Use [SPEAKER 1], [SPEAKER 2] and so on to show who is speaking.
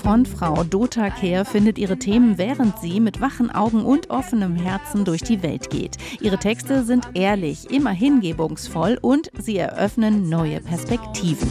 [SPEAKER 1] Frontfrau Dota Kehr findet ihre Themen, während sie mit wachen Augen und offenem Herzen durch die Welt geht. Ihre Texte sind ehrlich, immer hingebungsvoll und sie eröffnen neue Perspektiven.